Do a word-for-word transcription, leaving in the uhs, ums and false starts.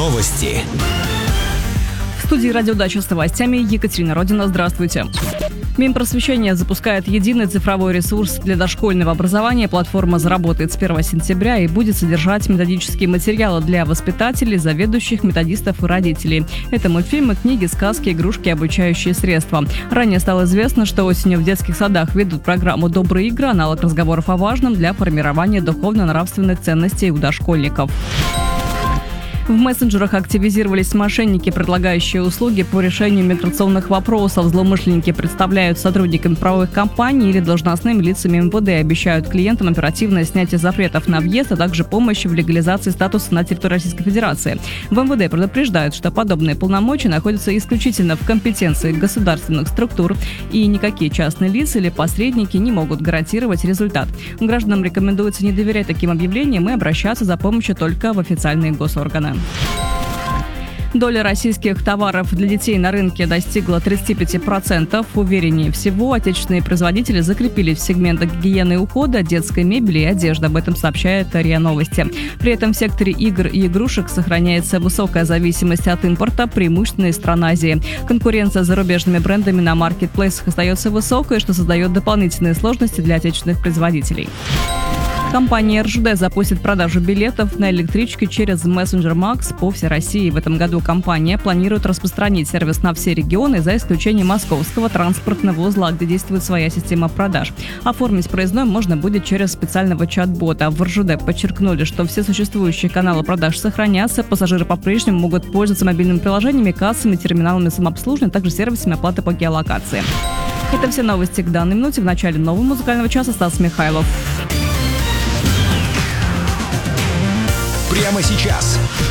Новости. В студии «Радио Дача» с новостями Екатерина Родина. Здравствуйте. Минпросвещение запускает единый цифровой ресурс для дошкольного образования. Платформа заработает с первого сентября и будет содержать методические материалы для воспитателей, заведующих, методистов и родителей. Это мультфильмы, книги, сказки, игрушки, обучающие средства. Ранее стало известно, что осенью в детских садах ведут программу «Добрые игры», аналог разговоров о важном для формирования духовно-нравственных ценностей у дошкольников. В мессенджерах активизировались мошенники, предлагающие услуги по решению миграционных вопросов. Злоумышленники представляют сотрудниками правовых компаний или должностными лицами эм вэ дэ, обещают клиентам оперативное снятие запретов на въезд, а также помощь в легализации статуса на территории Российской Федерации. В эм вэ дэ предупреждают, что подобные полномочия находятся исключительно в компетенции государственных структур, и никакие частные лица или посредники не могут гарантировать результат. Гражданам рекомендуется не доверять таким объявлениям и обращаться за помощью только в официальные госорганы. Доля российских товаров для детей на рынке достигла тридцать пять процентов. Увереннее всего, отечественные производители закрепились в сегментах гигиены и ухода, детской мебели и одежды. Об этом сообщает РИА Новости. При этом в секторе игр и игрушек сохраняется высокая зависимость от импорта, преимущественно из стран Азии. Конкуренция с зарубежными брендами на маркетплейсах остается высокой, что создает дополнительные сложности для отечественных производителей. Компания эр жэ дэ запустит продажу билетов на электрички через мессенджер Макс по всей России. В этом году компания планирует распространить сервис на все регионы, за исключением московского транспортного узла, где действует своя система продаж. Оформить проездной можно будет через специального чат-бота. В эр жэ дэ подчеркнули, что все существующие каналы продаж сохранятся, пассажиры по-прежнему могут пользоваться мобильными приложениями, кассами, терминалами самообслуживания, а также сервисами оплаты по геолокации. Это все новости к данной минуте. В начале нового музыкального часа Стас Михайлов. Прямо сейчас.